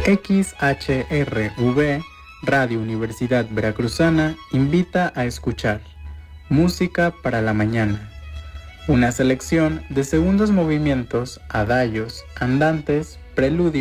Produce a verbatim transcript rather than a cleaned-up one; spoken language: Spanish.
X H R V, Radio Universidad Veracruzana, invita a escuchar Música para la Mañana, una selección de segundos movimientos, adagio, andantes, preludios,